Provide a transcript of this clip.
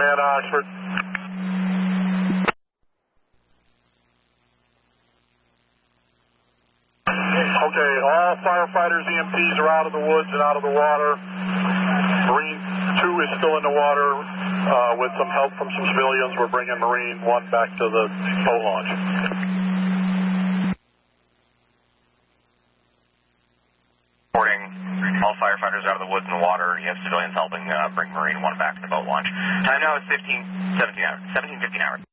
Command Oxford. Okay, all firefighters, EMTs are out of the woods and out of the water. Marine 2 is still in the water with some help from some civilians. We're bringing Marine 1 back to the boat launch. Reporting, all firefighters out of the woods and the water. You have civilians helping bring Marine 1 back to the boat launch. Time now is 17:15 hours.